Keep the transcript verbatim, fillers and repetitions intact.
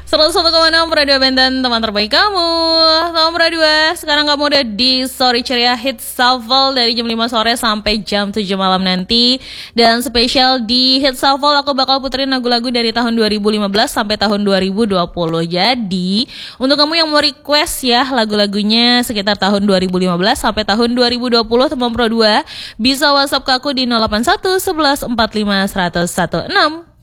seratus satu koma enam Radio Banten, teman terbaik kamu. Nomor dua, sekarang kamu udah di Sorry Ceria Hit Shuffle dari jam lima sore sampai jam tujuh malam nanti. Dan spesial di Hit Shuffle aku bakal puterin lagu-lagu dari tahun dua ribu lima belas sampai tahun dua ribu dua puluh. Jadi, untuk kamu yang mau request ya lagu-lagunya sekitar tahun dua ribu lima belas sampai tahun dua ribu dua puluh, teman Pro dua bisa WhatsApp ke aku di nol delapan satu sebelas empat lima seratus enam belas.